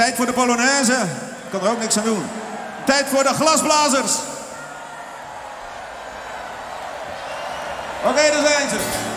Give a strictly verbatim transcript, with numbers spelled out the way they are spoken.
Tijd voor de Polonaise. Ik kan er ook niks aan doen. Tijd voor de glasblazers. Oké, okay, daar zijn ze.